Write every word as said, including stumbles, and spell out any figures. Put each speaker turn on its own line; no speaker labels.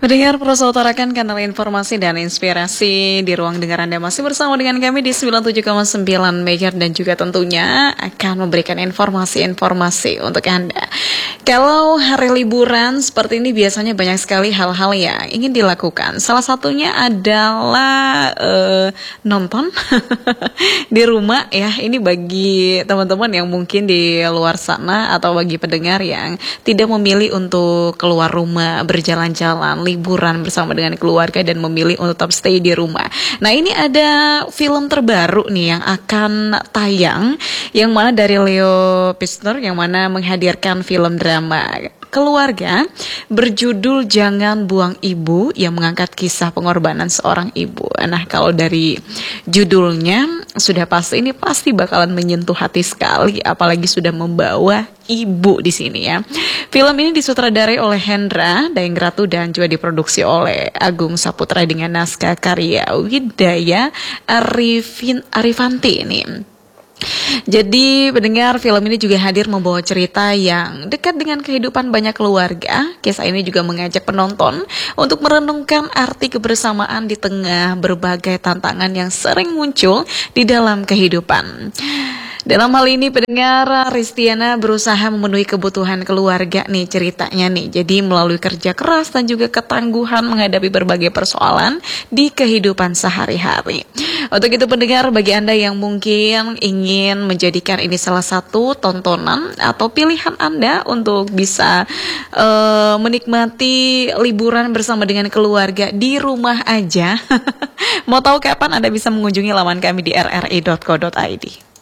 Mendengar Prosa utarakan kanal informasi dan inspirasi di ruang dengar Anda masih bersama dengan kami di sembilan puluh tujuh koma sembilan MHz dan juga tentunya akan memberikan informasi-informasi untuk Anda. Kalau hari liburan seperti ini biasanya banyak sekali hal-hal yang ingin dilakukan. Salah satunya adalah uh, nonton di rumah ya. Ini bagi teman-teman yang mungkin di luar sana atau bagi pendengar yang tidak memilih untuk keluar rumah, berjalan-jalan, liburan bersama dengan keluarga dan memilih untuk tetap stay di rumah. Nah, ini ada film terbaru nih yang akan tayang, yang mana dari Leo Pistor, yang mana menghadirkan film drama keluarga berjudul Jangan Buang Ibu, yang mengangkat kisah pengorbanan seorang ibu. Nah, kalau dari judulnya sudah pasti ini pasti bakalan menyentuh hati sekali, apalagi sudah membawa ibu di sini ya. Film ini disutradarai oleh Hendra Daenggratu dan juga diproduksi oleh Agung Saputra dengan naskah karya Widaya Arifin Arifanti ini. Jadi pendengar, film ini juga hadir membawa cerita yang dekat dengan kehidupan banyak keluarga. Kisah ini juga mengajak penonton untuk merenungkan arti kebersamaan di tengah berbagai tantangan yang sering muncul di dalam kehidupan. Dalam hal ini pendengar, Ristiana berusaha memenuhi kebutuhan keluarga nih ceritanya nih. Jadi melalui kerja keras dan juga ketangguhan menghadapi berbagai persoalan di kehidupan sehari-hari. Untuk itu pendengar, bagi Anda yang mungkin ingin menjadikan ini salah satu tontonan atau pilihan Anda untuk bisa uh, menikmati liburan bersama dengan keluarga di rumah aja. Mau tahu kapan Anda bisa mengunjungi laman kami di r r i dot co dot i d.